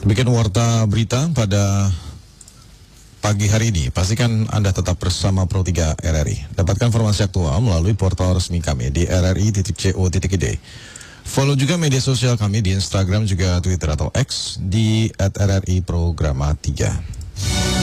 Bikin warta berita pada pagi hari ini. Pastikan Anda tetap bersama Pro 3 RRI. Dapatkan informasi aktual melalui portal resmi kami di rri.co.id. Follow juga media sosial kami di Instagram juga Twitter atau X di @RRI Programa 3.